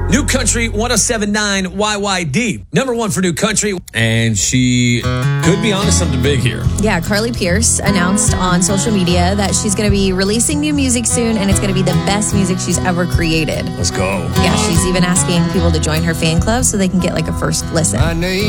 New Country 107.9 YYD. Number one for New Country. And she could be onto something big here. Yeah, Carly Pierce announced on social media that she's going to be releasing new music soon, and it's going to be the best music she's ever created. Let's go. Yeah, she's even asking people to join her fan club so they can get like a first listen. My name